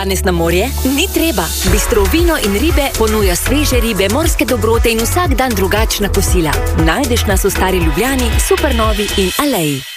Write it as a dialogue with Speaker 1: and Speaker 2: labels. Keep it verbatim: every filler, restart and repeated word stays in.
Speaker 1: danes na morje? Ni treba. Bistro vino in ribe ponuja sveže ribe, morske dobrote in vsak dan drugačna kosila. Najdeš nas v Stari Ljubljani, Supernovi in Aleji.